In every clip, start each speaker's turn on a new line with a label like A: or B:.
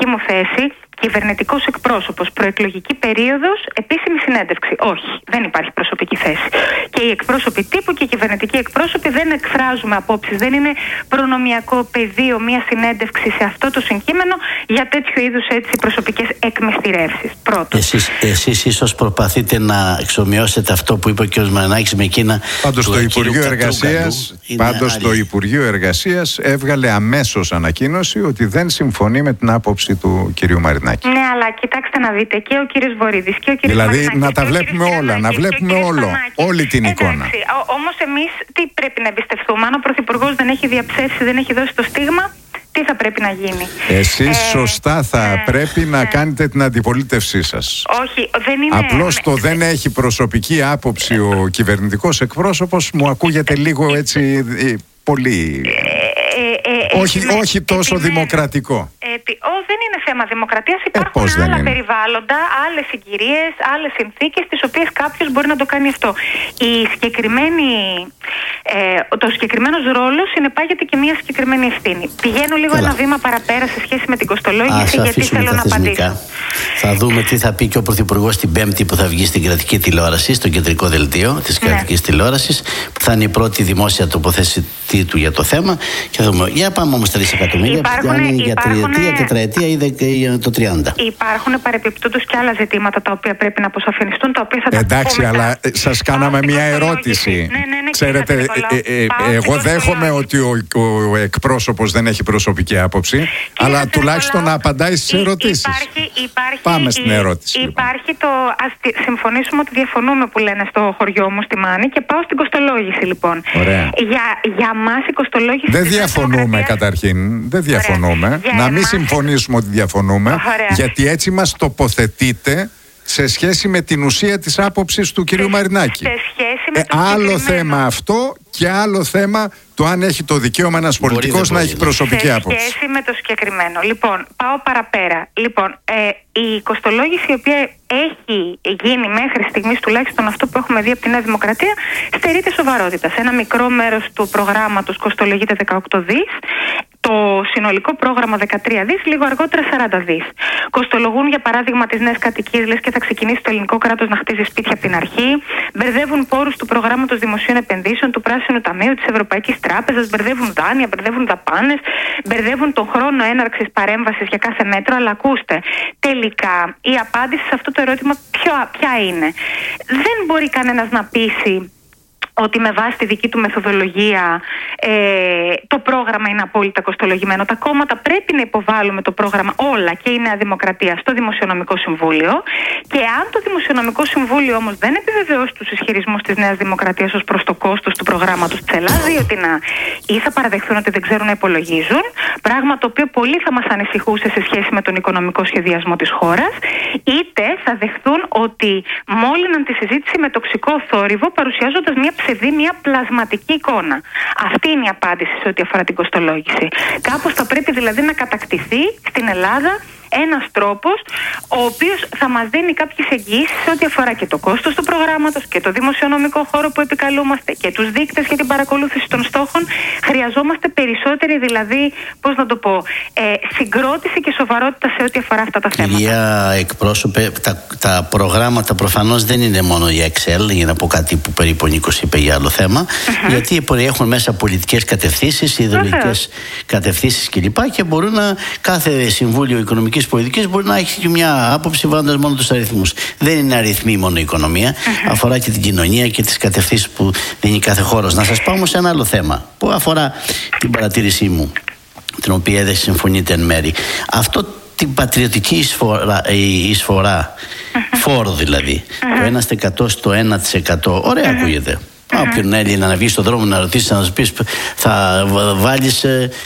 A: δική μου θέση, κυβερνητικός εκπρόσωπος, προεκλογική περίοδος, επίσημη συνέντευξη. Όχι, δεν υπάρχει προσωπική θέση. Και οι εκπρόσωποι τύπου και οι κυβερνητικοί εκπρόσωποι δεν εκφράζουμε απόψεις. Δεν είναι προνομιακό πεδίο μια συνέντευξη σε αυτό το συγκείμενο για τέτοιου είδους προσωπικές εκμυστηρεύσεις. Πρώτον.
B: Εσείς ίσως προσπαθείτε να εξομοιώσετε αυτό που είπε ο κ. Μαρινάκης με εκείνα.
C: Πάντως το Υπουργείο Εργασίας έβγαλε αμέσως ανακοίνωση ότι δεν συμφωνεί με την άποψη του κ. Μαρινάκη.
A: Ναι, αλλά κοιτάξτε να δείτε, και ο κύριος Βορίδης και ο κύριος
C: δηλαδή
A: Μαρινάκης,
C: να τα βλέπουμε όλα, να βλέπουμε όλη την εικόνα.
A: Όμως εμείς τι πρέπει να εμπιστευτούμε? Αν ο Πρωθυπουργός δεν έχει διαψεύσει, δεν έχει δώσει το στίγμα, τι θα πρέπει να γίνει?
C: Εσείς σωστά θα πρέπει να κάνετε την αντιπολίτευσή σας.
A: Όχι, δεν είναι.
C: Απλώς το δεν έχει προσωπική άποψη ο κυβερνητικός εκπρόσωπος μου ακούγεται λίγο έτσι πολύ... όχι τόσο δημοκρατικό.
A: Δεν είναι θέμα δημοκρατίας. Υπάρχουν άλλα περιβάλλοντα, άλλες συγκυρίες, άλλες συνθήκες, τις οποίες κάποιος μπορεί να το κάνει αυτό. Το συγκεκριμένος ρόλος συνεπάγεται και μια συγκεκριμένη ευθύνη. Πηγαίνω λίγο ένα βήμα παραπέρα σε σχέση με την κοστολόγηση, γιατί θέλω να απαντήσω.
B: Θα δούμε τι θα πει και ο Πρωθυπουργός την Πέμπτη που θα βγει στην κρατική τηλεόραση, στο κεντρικό δελτίο της κρατικής τηλεόρασης, που θα είναι η πρώτη δημόσια τοποθέτηση του για το θέμα. Και θα δούμε. Για πάμε όμως 3 εκατομμύρια. Αν είναι για τριετία, τετραετία ή το 30.
A: Υπάρχουν παρεπιπτόντως και άλλα ζητήματα τα οποία πρέπει να αποσαφινιστούν, τα οποία θα τα
C: εντάξει, αλλά σας κάναμε μια ερώτηση. Ξέρετε, εγώ δέχομαι ότι ο εκπρόσωπος δεν έχει προσωπική άποψη, αλλά τουλάχιστον να απαντάει στις ερωτήσεις. Πάμε στην ερώτηση.
A: Υπάρχει ας συμφωνήσουμε ότι διαφωνούμε που λένε στο χωριό μου στη Μάνη και πάω στην κοστολόγηση λοιπόν.
C: Ωραία.
A: Για μας η κοστολόγηση...
C: Δεν διαφωνούμε καταρχήν, δεν διαφωνούμε. Να μην συμφωνήσουμε ότι διαφωνούμε, γιατί έτσι μας τοποθετείτε σε σχέση με την ουσία της άποψης του κυρίου Μαρινάκη. Άλλο θέμα αυτό και άλλο θέμα το αν έχει το δικαίωμα ένας πολιτικός να έχει προσωπική άποψη.
A: Σε σχέση με το συγκεκριμένο. Λοιπόν, πάω παραπέρα. Λοιπόν, η κοστολόγηση η οποία έχει γίνει μέχρι στιγμής, τουλάχιστον αυτό που έχουμε δει από τη Νέα Δημοκρατία, στερείται σοβαρότητας. Ένα μικρό μέρος του προγράμματος κοστολογείται 18 δις. Το συνολικό πρόγραμμα 13 δις, λίγο αργότερα 40 δις. Κοστολογούν για παράδειγμα τις νέες κατοικίες, λες και θα ξεκινήσει το ελληνικό κράτος να χτίζει σπίτια από την αρχή. Μπερδεύουν πόρους του προγράμματος δημοσίων επενδύσεων, του Πράσινου Ταμείου, της Ευρωπαϊκής Τράπεζας, μπερδεύουν δάνεια, μπερδεύουν δαπάνες, μπερδεύουν τον χρόνο έναρξης παρέμβασης για κάθε μέτρο. Αλλά ακούστε, τελικά η απάντηση σε αυτό το ερώτημα ποια είναι? Δεν μπορεί κανένας να πείσει ότι με βάση τη δική του μεθοδολογία το πρόγραμμα είναι απόλυτα κοστολογημένο. Τα κόμματα πρέπει να υποβάλουμε το πρόγραμμα όλα και η Νέα Δημοκρατία στο Δημοσιονομικό Συμβούλιο, και αν το Δημοσιονομικό Συμβούλιο όμως δεν επιβεβαιώσει τους ισχυρισμούς της Νέας Δημοκρατίας ως προς το κόστος του προγράμματος της Ελλάδας, διότι ή θα παραδεχθούν ότι δεν ξέρουν να υπολογίζουν, πράγμα το οποίο πολύ θα μας ανησυχούσε σε σχέση με τον οικονομικό σχεδιασμό της χώρας, είτε θα δεχθούν ότι μόλυναν τη συζήτηση με τοξικό θόρυβο, παρουσιάζοντας μια πλασματική εικόνα. Αυτή είναι η απάντηση σε ό,τι αφορά την κοστολόγηση. Κάπως θα πρέπει δηλαδή να κατακτηθεί στην Ελλάδα ένας τρόπος ο οποίος θα μας δίνει κάποιες εγγυήσεις σε ό,τι αφορά και το κόστος του προγράμματος και το δημοσιονομικό χώρο που επικαλούμαστε και τους δείκτες για την παρακολούθηση των στόχων. Χρειαζόμαστε περισσότερη, δηλαδή, πώς να το πω, συγκρότηση και σοβαρότητα σε ό,τι αφορά αυτά τα θέματα.
B: Κυρία εκπρόσωπε, τα προγράμματα προφανώς δεν είναι μόνο για Excel, για να πω κάτι που περίπου ο Νίκος είπε για άλλο θέμα, γιατί περιέχουν μέσα πολιτικές κατευθύνσεις, ιδεολογικές κατευθύνσεις κλπ. Και μπορούν κάθε Συμβούλιο Οικονομικής Πολιτικής μπορεί να έχει και μια άποψη βάζοντας μόνο τους αριθμούς. Δεν είναι αριθμοί μόνο η οικονομία, αφορά και την κοινωνία και τις κατευθύνσεις που δίνει κάθε χώρος. Να σας πάω όμως σε ένα άλλο θέμα που αφορά την παρατήρησή μου, την οποία δεν συμφωνείτε εν μέρη. Αυτό την πατριωτική εισφορά, φόρο δηλαδή, το 1% στο 1%, ωραία ακούγεται. Όποιον Έλληνα να βγει στον δρόμο να ρωτήσει, να σου πει, θα βάλεις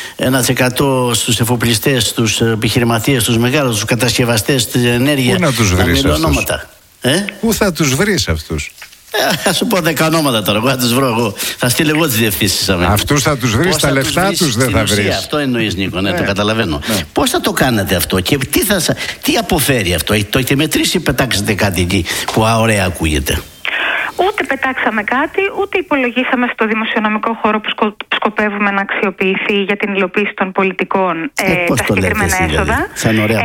B: 1% στους εφοπλιστές, στους επιχειρηματίες, στους μεγάλους, στους κατασκευαστές, της ενέργειας.
C: Πού να τους βρεις αυτούς? Πού θα τους βρεις αυτούς?
B: Θα σου πω 10 ονόματα τώρα, εγώ θα τους βρω εγώ. Θα στείλω εγώ τις διευθύνσεις.
C: Αυτούς θα τους βρεις, τα λεφτά τους δεν θα βρεις.
B: Αυτό εννοείς, Νίκο, το καταλαβαίνω. Πώς θα το κάνετε αυτό και τι αποφέρει αυτό? Το έχετε μετρήσει ή πετάξετε κάτι εκεί που ωραία ακούγεται?
A: Ούτε πετάξαμε κάτι, ούτε υπολογίσαμε στο δημοσιονομικό χώρο που σκοπεύουμε να αξιοποιηθεί για την υλοποίηση των πολιτικών τα συγκεκριμένα έσοδα.